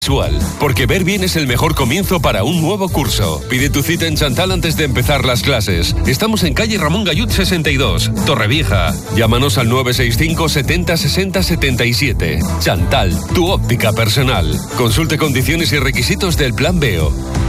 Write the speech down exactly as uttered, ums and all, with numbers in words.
Porque ver bien es el mejor comienzo para un nuevo curso. Pide tu cita en Chantal antes de empezar las clases. Estamos en calle Ramón Gallud sesenta y dos, Torrevieja. Llámanos al nueve seis cinco setenta sesenta setenta y siete. Chantal, tu óptica personal. Consulte condiciones y requisitos del Plan B E O.